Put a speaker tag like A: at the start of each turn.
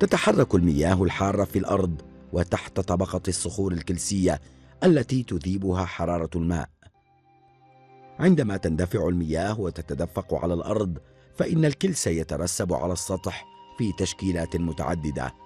A: تتحرك المياه الحارة في الأرض وتحت طبقة الصخور الكلسية التي تذيبها حرارة الماء. عندما تندفع المياه وتتدفق على الأرض، فإن الكلس يترسب على السطح في تشكيلات متعددة